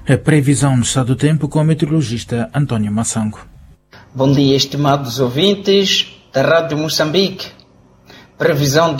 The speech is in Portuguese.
A previsão no estado do tempo com o meteorologista António Massango. Bom dia, estimados ouvintes da Rádio Moçambique. Previsão de